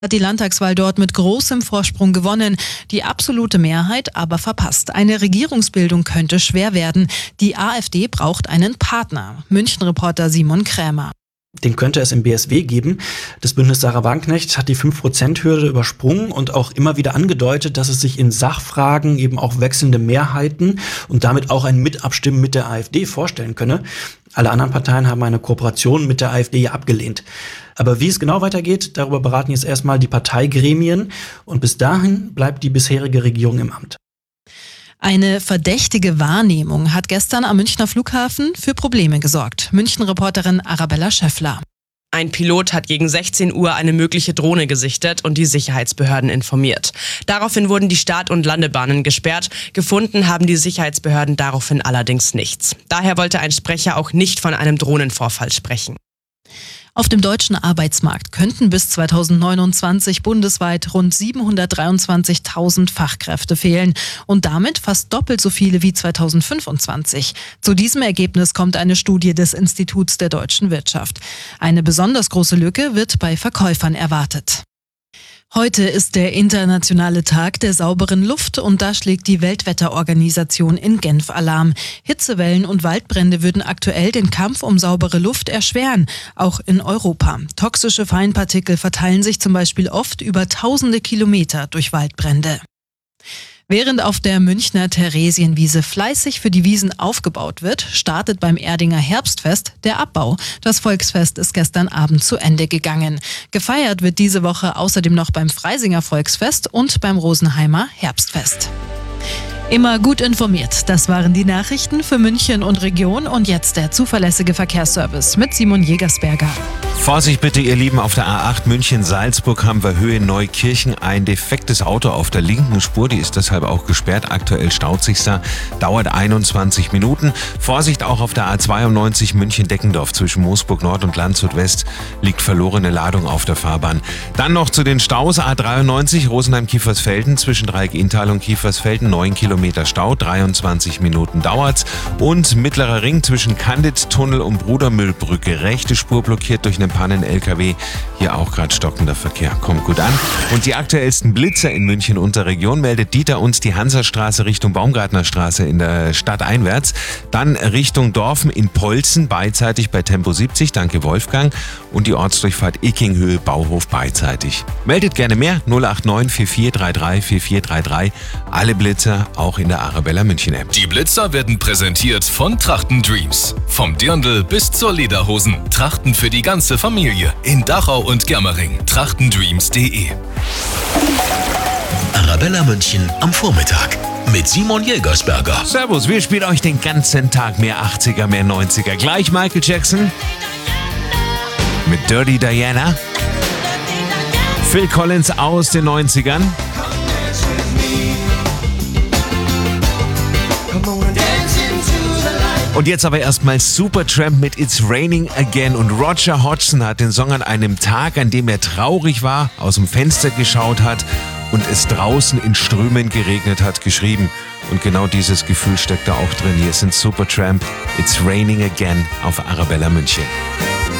Hat die Landtagswahl dort mit großem Vorsprung gewonnen, die absolute Mehrheit aber verpasst. Eine Regierungsbildung könnte schwer werden. Die AfD braucht einen Partner. München-Reporter Simon Krämer. Den könnte es im BSW geben. Das Bündnis Sarah Wagenknecht hat die 5%-Hürde übersprungen und auch immer wieder angedeutet, dass es sich in Sachfragen eben auch wechselnde Mehrheiten und damit auch ein Mitabstimmen mit der AfD vorstellen könne. Alle anderen Parteien haben eine Kooperation mit der AfD abgelehnt. Aber wie es genau weitergeht, darüber beraten jetzt erstmal die Parteigremien. Und bis dahin bleibt die bisherige Regierung im Amt. Eine verdächtige Wahrnehmung hat gestern am Münchner Flughafen für Probleme gesorgt. München-Reporterin Arabella Schäffler. Ein Pilot hat gegen 16 Uhr eine mögliche Drohne gesichtet und die Sicherheitsbehörden informiert. Daraufhin wurden die Start- und Landebahnen gesperrt. Gefunden haben die Sicherheitsbehörden daraufhin allerdings nichts. Daher wollte ein Sprecher auch nicht von einem Drohnenvorfall sprechen. Auf dem deutschen Arbeitsmarkt könnten bis 2029 bundesweit rund 723.000 Fachkräfte fehlen und damit fast doppelt so viele wie 2025. Zu diesem Ergebnis kommt eine Studie des Instituts der deutschen Wirtschaft. Eine besonders große Lücke wird bei Verkäufern erwartet. Heute ist der internationale Tag der sauberen Luft und da schlägt die Weltwetterorganisation in Genf Alarm. Hitzewellen und Waldbrände würden aktuell den Kampf um saubere Luft erschweren, auch in Europa. Toxische Feinpartikel verteilen sich zum Beispiel oft über tausende Kilometer durch Waldbrände. Während auf der Münchner Theresienwiese fleißig für die Wiesn aufgebaut wird, startet beim Erdinger Herbstfest der Abbau. Das Volksfest ist gestern Abend zu Ende gegangen. Gefeiert wird diese Woche außerdem noch beim Freisinger Volksfest und beim Rosenheimer Herbstfest. Immer gut informiert. Das waren die Nachrichten für München und Region und jetzt der zuverlässige Verkehrsservice mit Simon Jägersberger. Vorsicht bitte, ihr Lieben, auf der A8 München-Salzburg haben wir Höhe Neukirchen ein defektes Auto auf der linken Spur, die ist deshalb auch gesperrt. Aktuell staut sich's da, dauert 21 Minuten. Vorsicht auch auf der A92 München-Deckendorf zwischen Moosburg Nord und Landshut West liegt verlorene Ladung auf der Fahrbahn. Dann noch zu den Staus A93 Rosenheim-Kiefersfelden zwischen Dreieck-Inntal und Kiefersfelden 9 Kilometer Stau, 23 Minuten dauert's. Und Mittlerer Ring zwischen Kandit-Tunnel und Brudermühlbrücke, rechte Spur blockiert durch einen Pannen-LKW, hier auch gerade stockender Verkehr. Kommt gut an. Und die aktuellsten Blitzer in München und der Region meldet Dieter uns die Hansastraße Richtung Baumgartnerstraße in der Stadt einwärts. Dann Richtung Dorfen in Polzen, beidseitig bei Tempo 70, danke Wolfgang. Und die Ortsdurchfahrt Ickinghöhe, Bauhof beidseitig. Meldet gerne mehr, 089 4433 4433. Alle Blitzer auch in der Arabella München App. Die Blitzer werden präsentiert von Trachten Dreams. Vom Dirndl bis zur Lederhosen. Trachten für die ganze Familie. In Dachau und Germering. trachtendreams.de. Arabella München am Vormittag mit Simon Jägersberger. Servus, wir spielen euch den ganzen Tag mehr 80er, mehr 90er. Gleich Michael Jackson mit Dirty Diana. Phil Collins aus den 90ern. Und jetzt aber erstmal Supertramp mit It's Raining Again. Und Roger Hodgson hat den Song an einem Tag, an dem er traurig war, aus dem Fenster geschaut hat und es draußen in Strömen geregnet hat, geschrieben. Und genau dieses Gefühl steckt da auch drin. Hier sind Supertramp, It's Raining Again auf Arabella München.